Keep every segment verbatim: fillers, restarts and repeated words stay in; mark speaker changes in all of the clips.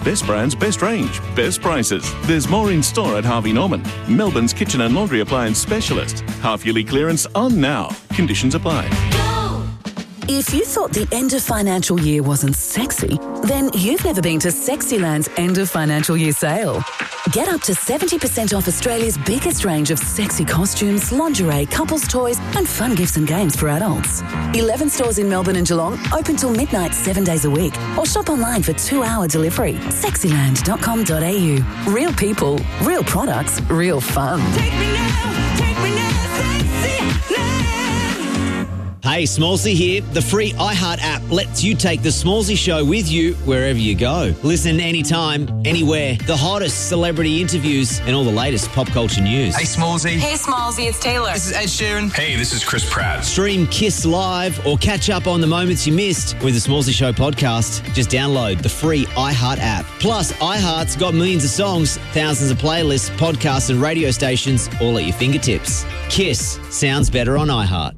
Speaker 1: Best brands, best range, best prices. There's more in store at Harvey Norman, Melbourne's kitchen and laundry appliance specialist. Half-yearly clearance on now. Conditions apply.
Speaker 2: If you thought the end of financial year wasn't sexy, then you've never been to Sexyland's end of financial year sale. Get up to seventy percent off Australia's biggest range of sexy costumes, lingerie, couples toys and fun gifts and games for adults. eleven stores in Melbourne and Geelong, open till midnight seven days a week. Or shop online for two-hour delivery. sexyland dot com dot a u. Real people, real products, real fun.
Speaker 3: Take me now, take me now, Sexyland.
Speaker 4: Hey, Smallsy here. The free iHeart app lets you take The Smallsy Show with you wherever you go. Listen anytime, anywhere. The hottest celebrity interviews and all the latest pop culture news.
Speaker 5: Hey, Smallsy.
Speaker 6: Hey, Smallsy, it's Taylor.
Speaker 5: This is Ed Sheeran.
Speaker 7: Hey, this is Chris Pratt.
Speaker 4: Stream Kiss Live or catch up on the moments you missed with The Smallsy Show podcast. Just download the free iHeart app. Plus, iHeart's got millions of songs, thousands of playlists, podcasts and radio stations all at your fingertips. Kiss sounds better on iHeart.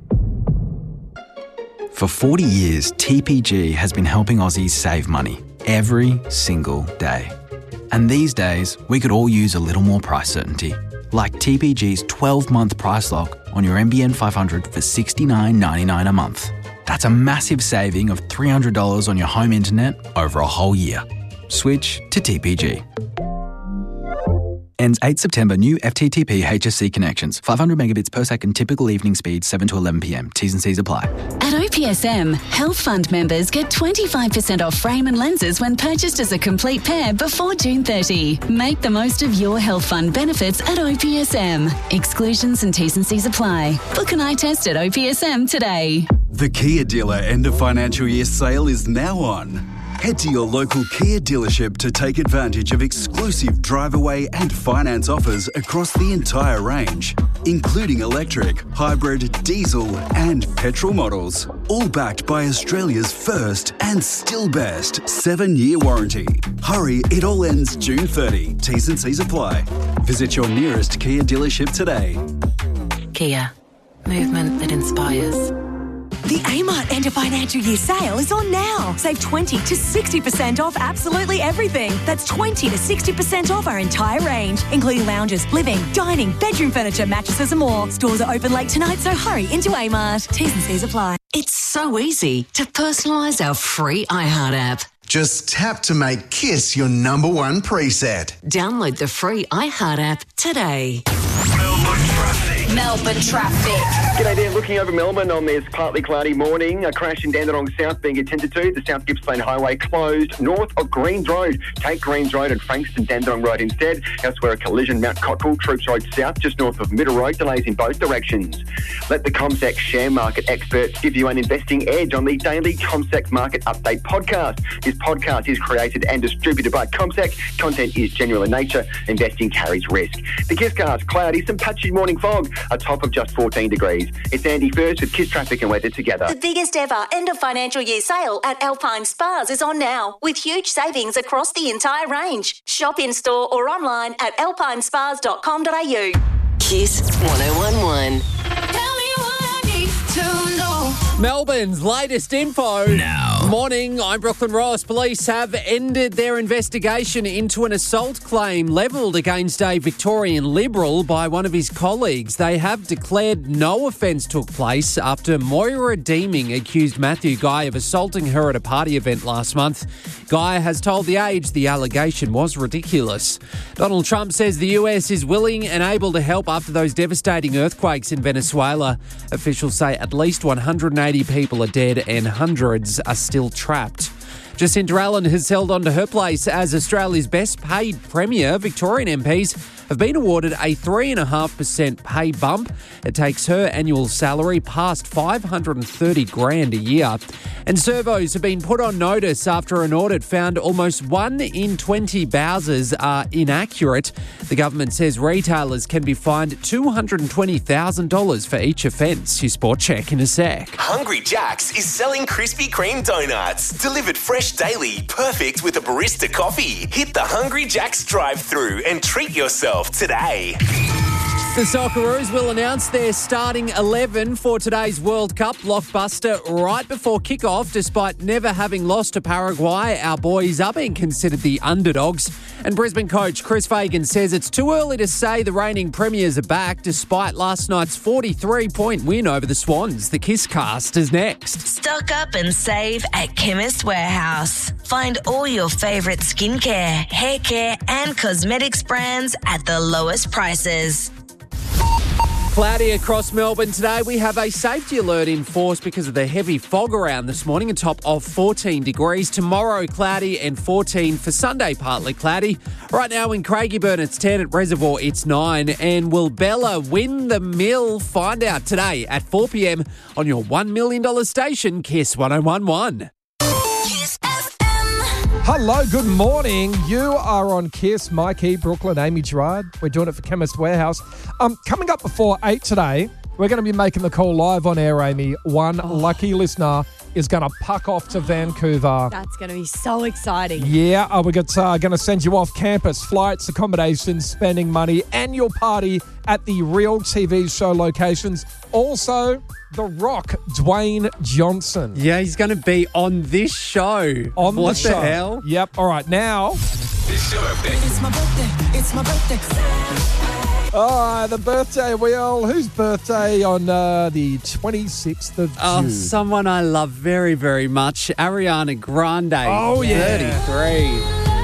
Speaker 8: For forty years, T P G has been helping Aussies save money every single day. And these days, we could all use a little more price certainty. Like T P G's twelve-month price lock on your N B N five hundred for sixty-nine dollars ninety-nine a month. That's a massive saving of three hundred dollars on your home internet over a whole year. Switch to T P G. Ends eighth September. New F T T P H S C connections. five hundred megabits per second. Typical evening speed seven to eleven p m. T's and C's apply.
Speaker 2: At O P S M, Health Fund members get twenty-five percent off frame and lenses when purchased as a complete pair before June thirtieth. Make the most of your Health Fund benefits at O P S M. Exclusions and T's and C's apply. Book an eye test at O P S M today.
Speaker 9: The Kia dealer end of financial year sale is now on. Head to your local Kia dealership to take advantage of exclusive drive away and finance offers across the entire range, including electric, hybrid, diesel and petrol models, all backed by Australia's first and still best seven-year warranty. Hurry, it all ends June thirtieth. T's and C's apply. Visit your nearest Kia dealership today.
Speaker 2: Kia. Movement that inspires.
Speaker 6: The Amart end of financial year sale is on now. Save twenty to sixty percent off absolutely everything. That's twenty to sixty percent off our entire range, including lounges, living, dining, bedroom furniture, mattresses and more. Stores are open late tonight, so hurry into Amart. T's and C's apply.
Speaker 10: It's so easy to personalise our free iHeart app.
Speaker 11: Just tap to make Kiss your number one preset.
Speaker 10: Download the free iHeart app today.
Speaker 3: Melbourne traffic.
Speaker 6: Melbourne traffic.
Speaker 12: G'day there, looking over Melbourne on this partly cloudy morning. A crash in Dandenong South being attended to. The South Gippsland Highway closed north of Greens Road. Take Greens Road and Frankston Dandenong Road instead. Elsewhere, a collision, Mount Cottrell, Troops Road South, just north of Middle Road. Delays in both directions. Let the CommSec share market experts give you an investing edge on the daily CommSec Market Update podcast. This podcast is created and distributed by CommSec. Content is general in nature. Investing carries risk. The Kisscast, cloudy, some patchy morning fog, a top of just fourteen degrees. It's Andy first with Kiss Traffic and Weather together.
Speaker 13: The biggest ever end of financial year sale at Alpine Spas is on now, with huge savings across the entire range. Shop in store or online at alpine spas dot com dot a u.
Speaker 10: Kiss one oh one one.
Speaker 3: Tell me what I need to know.
Speaker 14: Melbourne's latest info.
Speaker 4: Now.
Speaker 14: Morning, I'm Brooklyn Ross. Police have ended their investigation into an assault claim levelled against a Victorian Liberal by one of his colleagues. They have declared no offence took place after Moira Deeming accused Matthew Guy of assaulting her at a party event last month. Guy has told The Age the allegation was ridiculous. Donald Trump says the U S is willing and able to help after those devastating earthquakes in Venezuela. Officials say at least one hundred eighty people are dead and hundreds are still trapped. Jacinta Allen has held on to her place as Australia's best paid Premier. Victorian M Ps have been awarded a three point five percent pay bump. It takes her annual salary past five hundred thirty grand a year. And servos have been put on notice after an audit found almost one in twenty Bowsers are inaccurate. The government says retailers can be fined two hundred twenty thousand dollars for each offence. Your sport check in a sec.
Speaker 15: Hungry Jack's is selling Krispy Kreme donuts, delivered fresh daily, perfect with a barista coffee. Hit the Hungry Jack's drive-through and treat yourself today.
Speaker 14: The Socceroos will announce their starting eleven for today's World Cup blockbuster right before kickoff. Despite never having lost to Paraguay, our boys are being considered the underdogs. And Brisbane coach Chris Fagan says it's too early to say the reigning premiers are back despite last night's forty-three point win over the Swans. The Kiss Cast is next.
Speaker 5: Stock up and save at Chemist Warehouse. Find all your favourite skincare, hair care and cosmetics brands at the lowest prices.
Speaker 14: Cloudy across Melbourne today. We have a safety alert in force because of the heavy fog around this morning, a top of fourteen degrees. Tomorrow, cloudy and fourteen for Sunday, partly cloudy. Right now in Craigieburn, it's ten. At Reservoir, it's nine. And will Bella win the mill? Find out today at four p.m. on your one million dollars station, Kiss one oh one one.
Speaker 7: Hello, good morning. You are on Kiss. Mikey, Brooklyn, Amy Gerard. We're doing it for Chemist Warehouse. Um, coming up before eight today, we're going to be making the call live on air, Amy. One oh. lucky listener is going to puck off to Vancouver.
Speaker 16: That's going to be so exciting.
Speaker 7: Yeah, uh, we're uh, going to send you off campus, flights, accommodations, spending money, and your party at the Real T V show locations. Also, The Rock, Dwayne Johnson.
Speaker 14: Yeah, he's going to be on this show.
Speaker 7: On
Speaker 14: what
Speaker 7: the show.
Speaker 14: the hell?
Speaker 7: Yep. All right, now.
Speaker 3: It's your birthday. It's my birthday. It's my birthday.
Speaker 7: Oh, the birthday wheel. Whose birthday on uh, the twenty-sixth of June?
Speaker 14: Oh, someone I love very, very much. Ariana Grande.
Speaker 7: Oh, yeah.
Speaker 14: thirty-three.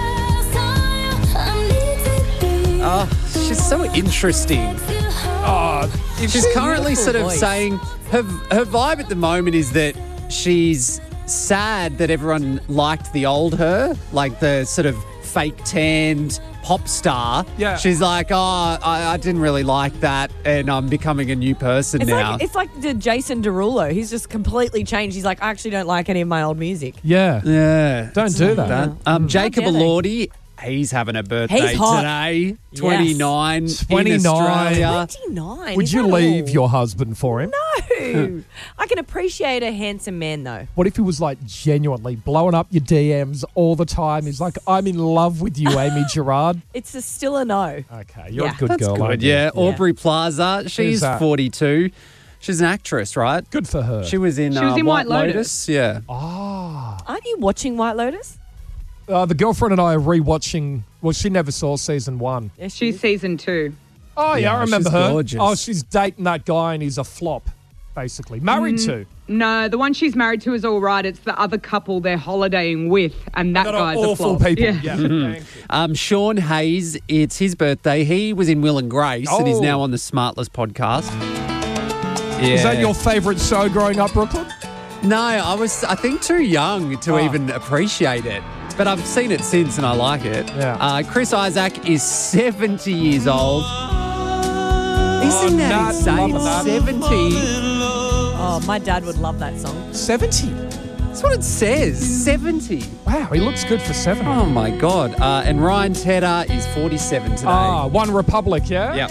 Speaker 14: Oh, she's so interesting.
Speaker 7: Oh,
Speaker 14: she's currently sort of
Speaker 16: voice.
Speaker 14: saying her, her vibe at the moment is that she's sad that everyone liked the old her, like the sort of fake tanned pop star.
Speaker 7: Yeah.
Speaker 14: She's like, oh, I, I didn't really like that and I'm becoming a new person
Speaker 16: It's
Speaker 14: now.
Speaker 16: like it's like the Jason Derulo. He's just completely changed. He's like, I actually don't like any of my old music.
Speaker 7: Yeah.
Speaker 14: yeah.
Speaker 7: Don't do that.
Speaker 14: Um, Jacob
Speaker 16: dare they?
Speaker 14: Elordi, he's having a birthday
Speaker 16: He's hot.
Speaker 14: today. twenty-nine.
Speaker 7: twenty-nine.
Speaker 14: In Australia.
Speaker 16: twenty-nine.
Speaker 7: Would
Speaker 16: Is
Speaker 7: you
Speaker 16: that
Speaker 7: leave
Speaker 16: all?
Speaker 7: your husband for him?
Speaker 16: No. I can appreciate a handsome man, though.
Speaker 7: What if he was like genuinely blowing up your D Ms all the time? He's like, I'm in love with you, Amy Gerard.
Speaker 16: It's a still a no.
Speaker 7: Okay, you're
Speaker 16: Yeah.
Speaker 7: a good
Speaker 14: That's
Speaker 7: girl.
Speaker 14: good,
Speaker 7: aren't you?
Speaker 14: yeah. Aubrey Plaza, she's
Speaker 7: that?
Speaker 14: forty-two. She's an actress, right?
Speaker 7: Good for her.
Speaker 14: She was in,
Speaker 17: She was
Speaker 14: uh,
Speaker 17: in
Speaker 14: White
Speaker 17: White
Speaker 14: Lotus.
Speaker 17: Lotus.
Speaker 14: Yeah.
Speaker 7: Ah.
Speaker 16: Aren't you watching White Lotus?
Speaker 7: Uh, the girlfriend and I are rewatching. Well, she never saw season one.
Speaker 16: Yes, she
Speaker 17: She's
Speaker 16: is.
Speaker 17: season two.
Speaker 7: Oh, yeah,
Speaker 14: Yeah,
Speaker 7: I remember
Speaker 14: she's
Speaker 7: her.
Speaker 14: gorgeous.
Speaker 7: Oh, she's dating that guy and he's a flop, basically. Married to.
Speaker 17: No, the one she's married to is all right. It's the other couple they're holidaying with, and that
Speaker 7: That are
Speaker 17: guy's a
Speaker 7: awful
Speaker 17: flop.
Speaker 7: people.
Speaker 17: Yeah.
Speaker 7: Yeah. Thank you.
Speaker 14: Um, Sean Hayes, it's his birthday. He was in Will and Grace and he's
Speaker 7: Oh.
Speaker 14: now on the Smartless podcast. Yeah.
Speaker 7: Is that your favourite show growing up, Brooklyn?
Speaker 14: No, I was, I think, too young to
Speaker 7: Oh.
Speaker 14: even appreciate it. But I've seen it since and I like it.
Speaker 7: Yeah.
Speaker 14: Uh, Chris Isaac is seventy years old. Isn't that
Speaker 7: Nat,
Speaker 14: insane?
Speaker 7: loving that.
Speaker 14: seventy.
Speaker 16: Oh, my dad would love that song.
Speaker 7: seventy.
Speaker 14: That's what it says. seventy.
Speaker 7: Wow, he looks good for seventy.
Speaker 14: Oh, my God. Uh, and Ryan Tedder is forty-seven today.
Speaker 7: Ah, One Republic, yeah?
Speaker 14: Yep.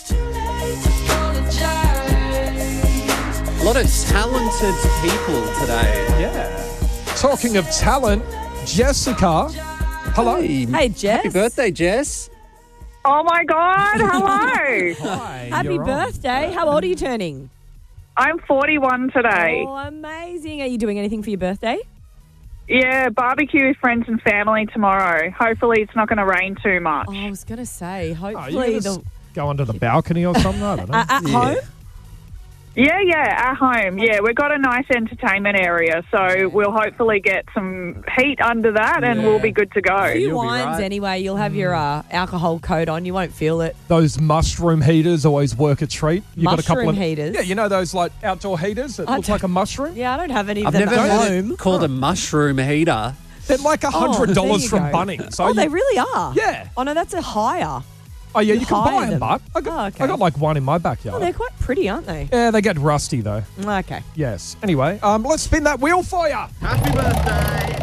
Speaker 14: A lot of talented people today.
Speaker 7: Yeah. Talking of talent, Jessica. Hello.
Speaker 14: Hey,
Speaker 16: Hey, Jess.
Speaker 14: Happy birthday, Jess.
Speaker 18: Oh my God, hello.
Speaker 7: Hi.
Speaker 16: Happy
Speaker 7: you're on.
Speaker 16: birthday. How old are you turning?
Speaker 18: I'm forty-one today.
Speaker 16: Oh, amazing. Are you doing anything for your birthday?
Speaker 18: Yeah, barbecue with friends and family tomorrow. Hopefully it's not going to rain too much.
Speaker 16: Oh, I was going to say,
Speaker 7: Oh, you
Speaker 16: hopefully
Speaker 7: gonna
Speaker 16: the,
Speaker 7: s- go onto the balcony or something? I don't know.
Speaker 16: uh, at
Speaker 14: Yeah.
Speaker 16: home.
Speaker 18: Yeah, yeah, at home. Yeah, we've got a nice entertainment area, so we'll hopefully get some heat under that and
Speaker 7: Yeah.
Speaker 18: we'll be good to
Speaker 16: A
Speaker 18: go.
Speaker 16: few
Speaker 14: you'll be
Speaker 16: wines
Speaker 14: right.
Speaker 16: anyway. You'll have your uh, alcohol coat on. You won't feel it.
Speaker 7: Those mushroom heaters always work a treat. You got a couple
Speaker 16: Mushroom
Speaker 7: of
Speaker 16: heaters?
Speaker 7: Yeah, you know those like outdoor heaters that
Speaker 16: I
Speaker 7: look
Speaker 16: don't-
Speaker 7: like a mushroom?
Speaker 16: Yeah, I don't have any of
Speaker 14: I've
Speaker 16: them
Speaker 14: never
Speaker 16: at
Speaker 14: heard
Speaker 16: home.
Speaker 14: it called a mushroom heater.
Speaker 7: They're like a
Speaker 16: Oh,
Speaker 7: hundred dollars
Speaker 16: there
Speaker 7: from
Speaker 16: you go.
Speaker 7: Bunnings.
Speaker 16: Oh,
Speaker 7: you-
Speaker 16: they really are.
Speaker 7: Yeah.
Speaker 16: Oh no, that's a higher.
Speaker 7: Oh yeah,
Speaker 16: you
Speaker 7: you can
Speaker 16: hire
Speaker 7: buy them,
Speaker 16: them.
Speaker 7: but I got,
Speaker 16: Oh, okay.
Speaker 7: I got like one in my
Speaker 16: Oh,
Speaker 7: backyard.
Speaker 16: they're quite pretty, aren't they?
Speaker 7: Yeah, they get rusty though.
Speaker 16: Okay.
Speaker 7: Yes. Anyway, um, let's spin that wheel for you.
Speaker 14: Happy birthday.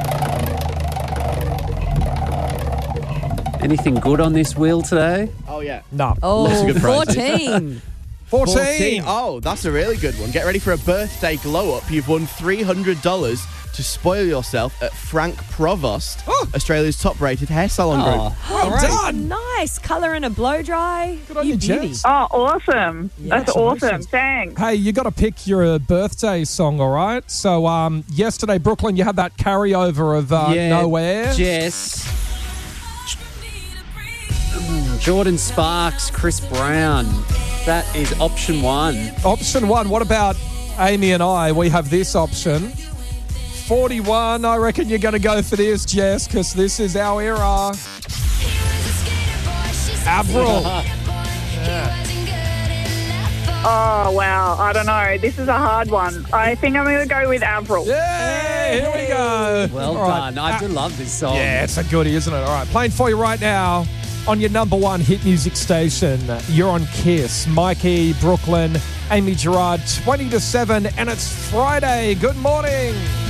Speaker 14: Anything good on this wheel today?
Speaker 19: Oh, yeah.
Speaker 7: No.
Speaker 16: Oh,
Speaker 19: Lots of good prizes.
Speaker 16: fourteen.
Speaker 7: fourteen.
Speaker 19: Oh, that's a really good one. Get ready for a birthday glow up. You've won three hundred dollars to spoil yourself at Frank Provost, Australia's top-rated hair salon
Speaker 4: Oh,
Speaker 19: group.
Speaker 7: Well
Speaker 16: Oh,
Speaker 7: done.
Speaker 16: nice. Colour and a blow dry.
Speaker 7: Good on
Speaker 16: you
Speaker 7: you,
Speaker 16: beauty.
Speaker 7: Jess.
Speaker 18: Oh, awesome. That's awesome.
Speaker 7: Congratulations.
Speaker 18: Thanks.
Speaker 7: Hey, you got to pick your birthday song, all right? So, um, yesterday, Brooklyn, you had that carryover of uh,
Speaker 14: Yeah,
Speaker 7: Nowhere.
Speaker 14: Jess. Mm, Jordan Sparks, Chris Brown. That is option one.
Speaker 7: Option one. What about Amy and I? We have this option. forty-one. I reckon you're going to go for this, Jess, because this is our era. Avril.
Speaker 18: Oh, wow. I don't know. This is a hard one. I think I'm going to go with Avril.
Speaker 7: Yeah, here we go.
Speaker 14: Well
Speaker 7: All right.
Speaker 14: done. I do love this song.
Speaker 7: Yeah, it's a goodie, isn't it? All right, playing for you right now on your number one hit music station. You're on Kiss. Mikey, Brooklyn, Amy Gerard, twenty to seven, and it's Friday. Good morning.